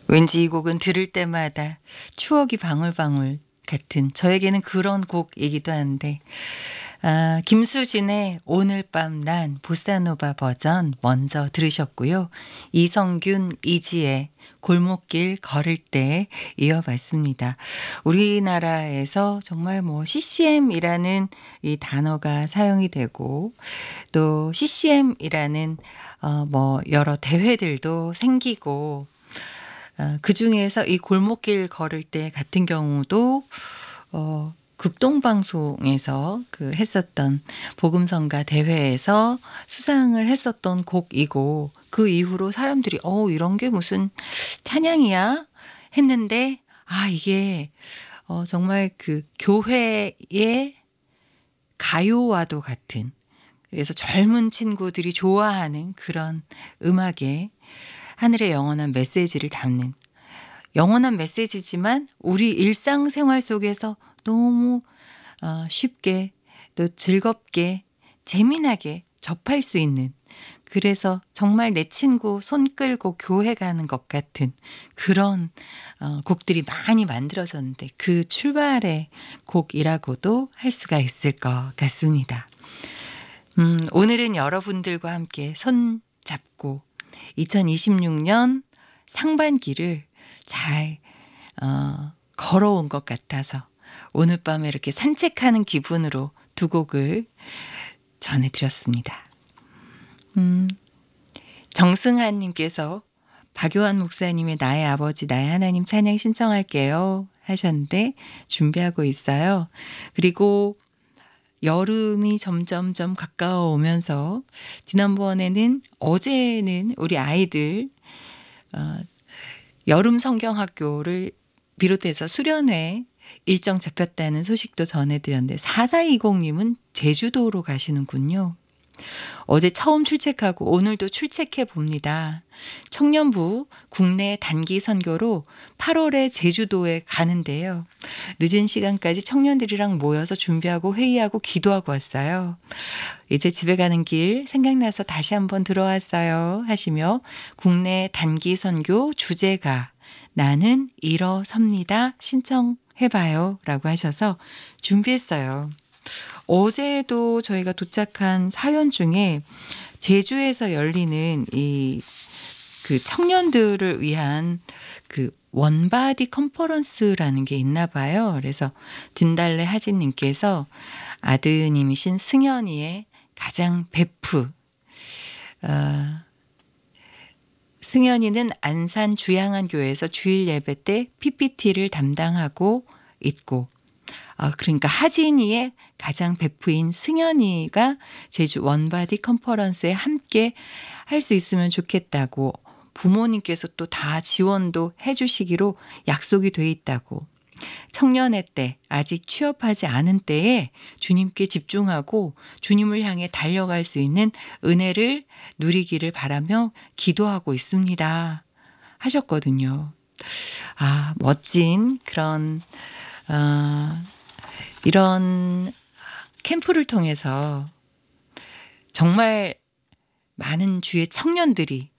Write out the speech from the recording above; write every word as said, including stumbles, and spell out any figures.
왠지 이 곡은 들을 때마다 추억이 방울방울 같은 저에게는 그런 곡이기도 한데 아, 김수진의 오늘 밤 난 보사노바 버전 먼저 들으셨고요. 이성균 이지의 골목길 걸을 때 이어봤습니다. 우리나라에서 정말 뭐 씨씨엠이라는 이 단어가 사용이 되고 또 씨씨엠이라는 어, 뭐 여러 대회들도 생기고 어, 그중에서 이 골목길 걸을 때 같은 경우도 어, 극동방송에서 그 했었던 복음성가 대회에서 수상을 했었던 곡이고 그 이후로 사람들이 어 이런 게 무슨 찬양이야 했는데 아 이게 어, 정말 그 교회의 가요와도 같은 그래서 젊은 친구들이 좋아하는 그런 음악에 하늘의 영원한 메시지를 담는 영원한 메시지지만 우리 일상생활 속에서 너무 어, 쉽게 또 즐겁게 재미나게 접할 수 있는 그래서 정말 내 친구 손 끌고 교회 가는 것 같은 그런 어, 곡들이 많이 만들어졌는데 그 출발의 곡이라고도 할 수가 있을 것 같습니다. 음, 오늘은 여러분들과 함께 손 잡고 이천이십육 년 상반기를 잘 어, 걸어온 것 같아서 오늘 밤에 이렇게 산책하는 기분으로 두 곡을 전해드렸습니다. 음, 정승환님께서 박요한 목사님의 나의 아버지 나의 하나님 찬양 신청할게요 하셨는데 준비하고 있어요. 그리고 여름이 점점점 가까워 오면서 지난번에는 어제는 우리 아이들 어, 여름 성경학교를 비롯해서 수련회 일정 잡혔다는 소식도 전해드렸는데 사사이공님은 제주도로 가시는군요. 어제 처음 출첵하고 오늘도 출첵해 봅니다. 청년부 국내 단기 선교로 팔월에 제주도에 가는데요. 늦은 시간까지 청년들이랑 모여서 준비하고 회의하고 기도하고 왔어요. 이제 집에 가는 길 생각나서 다시 한번 들어왔어요 하시며 국내 단기 선교 주제가 나는 일어섭니다 신청해봐요 라고 하셔서 준비했어요. 어제도 저희가 도착한 사연 중에 제주에서 열리는 이 그 청년들을 위한 그 원바디 컨퍼런스라는 게 있나 봐요. 그래서 진달래 하진님께서 아드님이신 승현이의 가장 베프 어, 승현이는 안산 주양한 교회에서 주일 예배 때 피피티를 담당하고 있고 아, 그러니까 하진이의 가장 베프인 승현이가 제주 원바디 컨퍼런스에 함께 할 수 있으면 좋겠다고 부모님께서 또 다 지원도 해 주시기로 약속이 돼 있다고 청년회 때 아직 취업하지 않은 때에 주님께 집중하고 주님을 향해 달려갈 수 있는 은혜를 누리기를 바라며 기도하고 있습니다 하셨거든요. 아, 멋진 그런 어, 이런 캠프를 통해서 정말 많은 주의 청년들이